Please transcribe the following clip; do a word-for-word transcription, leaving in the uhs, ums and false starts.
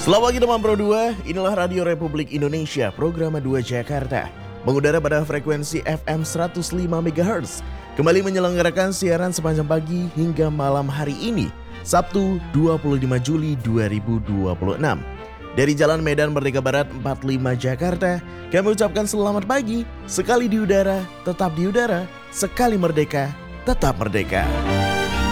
Selamat pagi teman Pro dua, inilah Radio Republik Indonesia, program dua Jakarta. Mengudara pada frekuensi F M seratus lima megahertz. Kembali menyelenggarakan siaran sepanjang pagi hingga malam hari ini, Sabtu dua puluh lima Juli dua ribu dua puluh enam. Dari Jalan Medan Merdeka Barat empat puluh lima Jakarta, kami ucapkan selamat pagi. Sekali di udara, tetap di udara. Sekali merdeka, tetap merdeka.